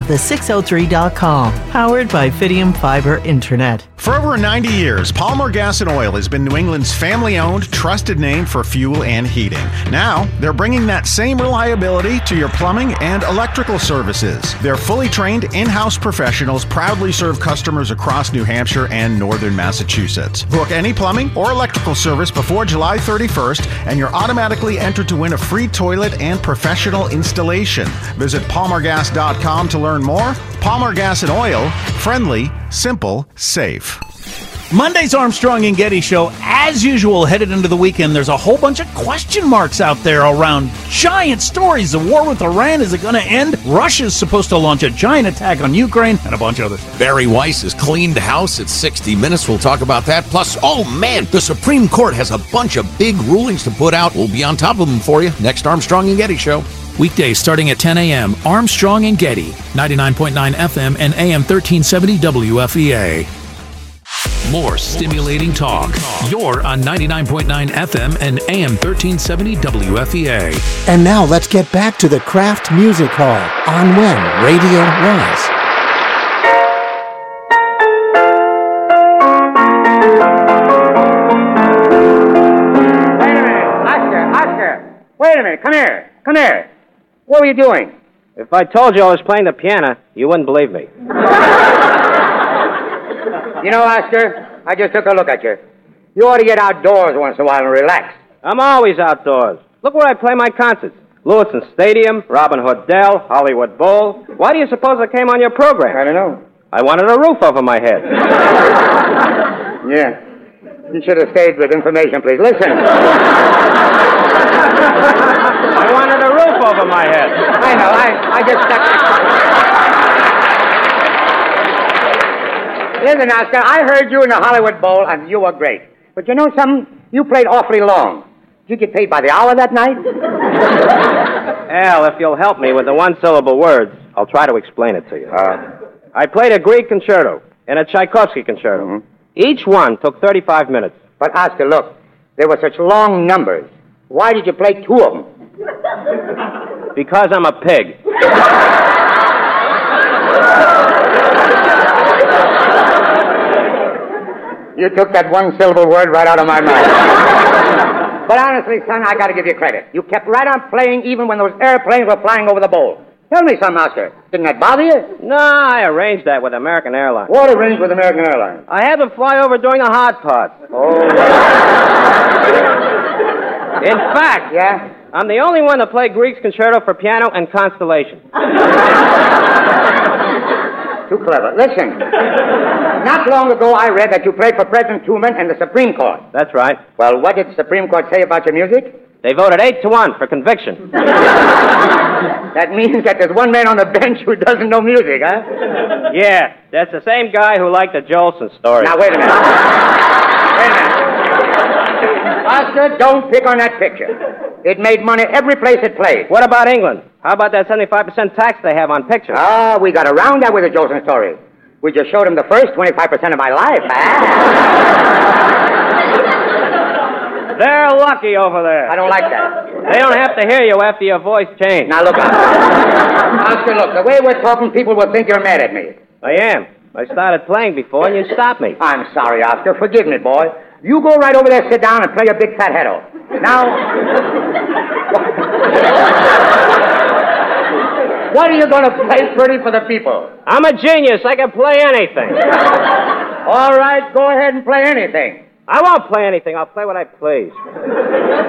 the603.com. Powered by Fidium Fiber Internet. For over 90 years, Palmer Gas and Oil has been New England's family-owned, trusted name for fuel and heating. Now, they're bringing that same reliability to your plumbing and electrical services. Their fully trained in-house professionals proudly serve customers across New Hampshire and northern Massachusetts. Book any plumbing or electrical service before July 31st, and you're automatically entered to win a free toilet and professional installation. Visit palmergas.com to learn more. Palmer Gas and Oil, friendly, simple, safe. Monday's Armstrong and Getty Show, as usual, headed into the weekend. There's a whole bunch of question marks out there around giant stories. The war with Iran, is it going to end? Russia's supposed to launch a giant attack on Ukraine, and a bunch of others. Barry Weiss has cleaned house at 60 Minutes. We'll talk about that. Plus, oh man, the Supreme Court has a bunch of big rulings to put out. We'll be on top of them for you. Next Armstrong and Getty Show. Weekdays starting at 10 a.m. Armstrong and Getty, 99.9 FM and AM 1370 WFEA. More stimulating talk. You're on 99.9 FM and AM 1370 WFEA. And now let's get back to the Kraft Music Hall on When Radio Was. Oscar, wait a minute, come here. What were you doing? If I told you I was playing the piano, you wouldn't believe me. You know, Oscar, I just took a look at you. You ought to get outdoors once in a while and relax. I'm always outdoors. Look where I play my concerts. Lewiston Stadium, Robin Hood Dell, Hollywood Bowl. Why do you suppose I came on your program? I don't know. I wanted a roof over my head. Yeah. You should have stayed with information, please. Listen. I wanted a roof over my head. I know. I just stuck. Listen, Oscar, I heard you in the Hollywood Bowl, and you were great. But you know something? You played awfully long. Did you get paid by the hour that night? Al, if you'll help me with the one-syllable words, I'll try to explain it to you. I played a Grieg concerto and a Tchaikovsky concerto. Mm-hmm. Each one took 35 minutes. But, Oscar, look, there were such long numbers. Why did you play two of them? Because I'm a pig. You took that one-syllable word right out of my mouth. But honestly, son, I got to give you credit. You kept right on playing even when those airplanes were flying over the bowl. Tell me something, Oscar. Didn't that bother you? No, I arranged that with American Airlines. What arranged with American Airlines? I had them fly over during the hard part. Oh. In fact, yeah? I'm the only one that played Grieg's concerto for piano and Constellation. Too clever. Listen, not long ago I read that you played for President Truman and the Supreme Court. That's right. Well, what did the Supreme Court say about your music? They voted 8-1 for conviction. That means that there's one man on the bench who doesn't know music, huh? Yeah, that's the same guy who liked the Jolson story. Now, wait a minute. Oscar, don't pick on that picture. It made money every place it played. What about England? How about that 75% tax they have on pictures? Ah, we got around that with the Jolson story. We just showed him the first 25% of my life. They're lucky over there. I don't like that. They don't have to hear you after your voice changed. Now, look, Oscar, look, the way we're talking, people will think you're mad at me. I am. I started playing before, and you stopped me. I'm sorry, Oscar. Forgive me, boy. You go right over there, sit down, and play your big fat head off. Now... What are you going to play pretty for the people? I'm a genius. I can play anything. All right, go ahead and play anything. I won't play anything. I'll play what I please.